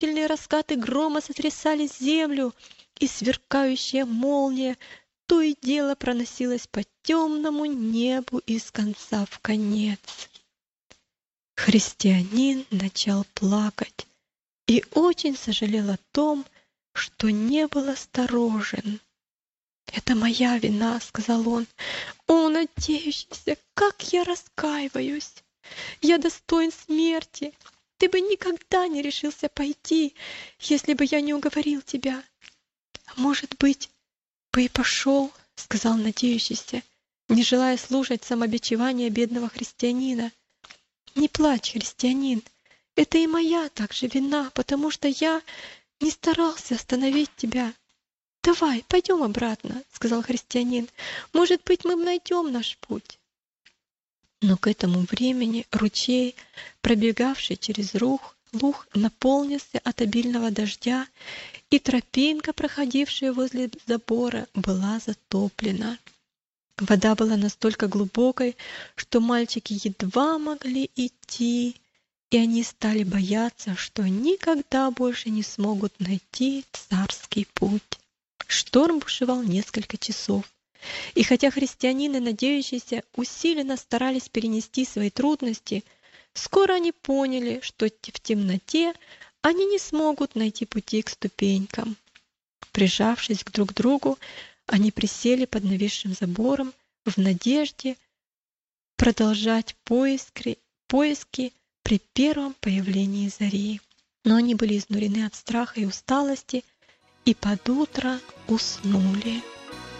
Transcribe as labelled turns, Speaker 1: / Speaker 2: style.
Speaker 1: оглушительные раскаты грома сотрясали землю, и сверкающая молния то и дело проносилась по темному небу из конца в конец. Христианин начал плакать и очень сожалел о том, что не был осторожен. «Это моя вина», — сказал он. «О, надеющийся, как я раскаиваюсь! Я достоин смерти. Ты бы никогда не решился пойти, если бы я не уговорил тебя. Может быть, бы и пошел», — сказал надеющийся, не желая слушать самобичевания бедного христианина. «Не плачь, христианин, это и моя также вина, потому что я не старался остановить тебя. Давай, пойдем обратно», — сказал христианин. «Может быть, мы найдем наш путь». Но к этому времени ручей, пробегавший через луг, наполнился от обильного дождя, и тропинка, проходившая возле забора, была затоплена. Вода была настолько глубокой, что мальчики едва могли идти, и они стали бояться, что никогда больше не смогут найти царский путь. Шторм бушевал несколько часов. И хотя христианины, надеющиеся, усиленно старались перенести свои трудности, скоро они поняли, что в темноте они не смогут найти пути к ступенькам. Прижавшись друг к другу, они присели под нависшим забором в надежде продолжать поиски при первом появлении зари. Но они были изнурены от страха и усталости и под утро уснули.